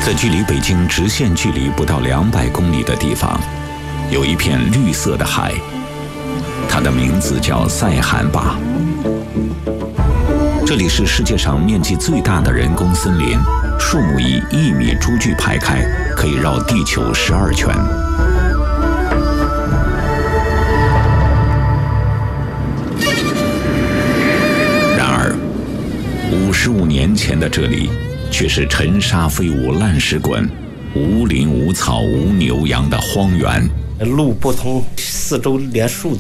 在距离北京直线距离不到200公里的地方，有一片绿色的海，它的名字叫塞罕坝。这里是世界上面积最大的人工森林，树木以1米株距排开，可以绕地球12圈。然而，55年前的这里却是尘沙飞舞、烂石滚、无林无草、无牛羊的荒原。 路不通，四周连树